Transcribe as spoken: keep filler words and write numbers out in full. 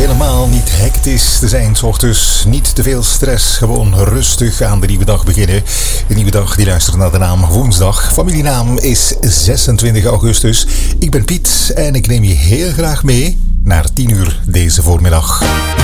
helemaal niet hectisch te zijn 's ochtends. Niet te veel stress, gewoon rustig aan de nieuwe dag beginnen. De nieuwe dag die luistert naar de naam woensdag. Familienaam is zesentwintig augustus. Ik ben Piet en ik neem je heel graag mee naar tien uur deze voormiddag.